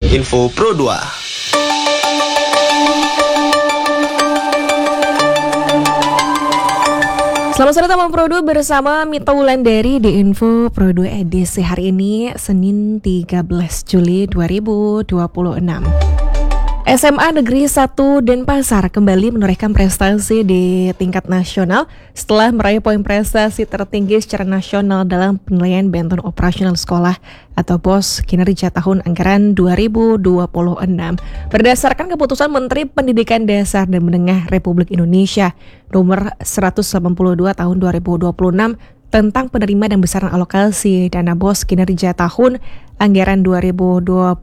Info Pro 2. Selamat sore teman Pro 2 bersama Mita Wulandari di Info Pro 2 edisi hari ini Senin 13 Juli 2026. SMA Negeri 1 Denpasar kembali menorehkan prestasi di tingkat nasional setelah meraih poin prestasi tertinggi secara nasional dalam penilaian bantuan operasional sekolah atau BOS kinerja tahun anggaran 2026. Berdasarkan keputusan Menteri Pendidikan Dasar dan Menengah Republik Indonesia nomor 182 tahun 2026 tentang penerima dan besaran alokasi dana BOS kinerja tahun anggaran 2026,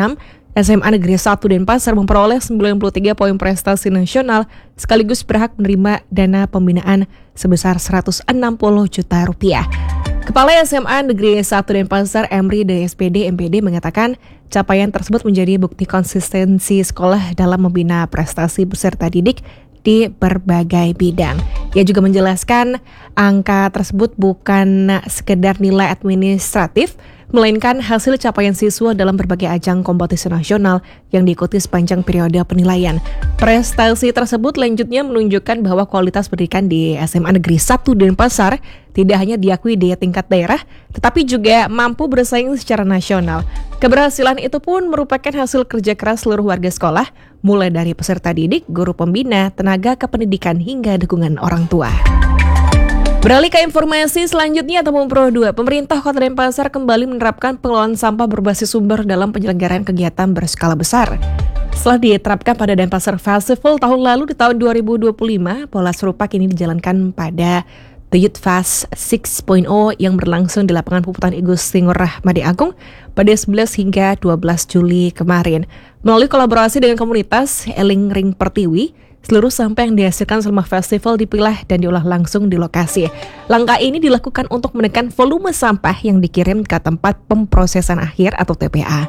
SMA Negeri 1 Denpasar memperoleh 93 poin prestasi nasional sekaligus berhak menerima dana pembinaan sebesar 160 juta rupiah. Kepala SMA Negeri 1 Denpasar Emri DSPD MPD mengatakan capaian tersebut menjadi bukti konsistensi sekolah dalam membina prestasi peserta didik di berbagai bidang. Ia juga menjelaskan angka tersebut bukan sekedar nilai administratif, melainkan hasil capaian siswa dalam berbagai ajang kompetisi nasional yang diikuti sepanjang periode penilaian. Prestasi tersebut lanjutnya menunjukkan bahwa kualitas pendidikan di SMA Negeri 1 Denpasar tidak hanya diakui di tingkat daerah, tetapi juga mampu bersaing secara nasional. Keberhasilan itu pun merupakan hasil kerja keras seluruh warga sekolah, mulai dari peserta didik, guru pembina, tenaga kependidikan, hingga dukungan orang tua. Beralih ke informasi selanjutnya, teman Pro 2, pemerintah Kota Denpasar kembali menerapkan pengelolaan sampah berbasis sumber dalam penyelenggaraan kegiatan berskala besar. Setelah diterapkan pada Denpasar Festival tahun lalu di tahun 2025, pola serupa kini dijalankan pada The Youth Fest 6.0 yang berlangsung di lapangan Puputan Igusti Ngurah Madi Agung pada 11 hingga 12 Juli kemarin. Melalui kolaborasi dengan komunitas Eling Ring Pertiwi, seluruh sampah yang dihasilkan selama festival dipilah dan diolah langsung di lokasi. Langkah ini dilakukan untuk menekan volume sampah yang dikirim ke tempat pemprosesan akhir atau TPA.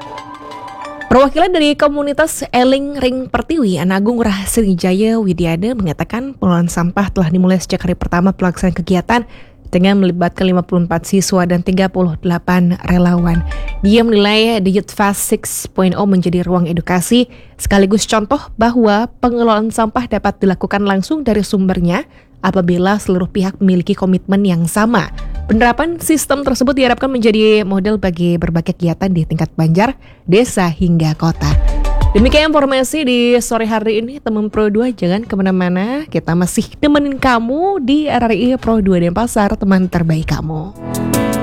Perwakilan dari komunitas Eling Ring Pertiwi, Anagung Rahsrijaya Widiada mengatakan pengelolaan sampah telah dimulai sejak hari pertama pelaksanaan kegiatan dengan melibatkan 54 siswa dan 38 relawan. Dia menilai The Youth Fest 6.0 menjadi ruang edukasi sekaligus contoh bahwa pengelolaan sampah dapat dilakukan langsung dari sumbernya apabila seluruh pihak memiliki komitmen yang sama. Penerapan sistem tersebut diharapkan menjadi model bagi berbagai kegiatan di tingkat banjar, desa, hingga kota. Demikian informasi di sore hari ini, teman Pro 2. Jangan kemana-mana, kita masih nemenin kamu di RRI Pro 2 Denpasar, teman terbaik kamu.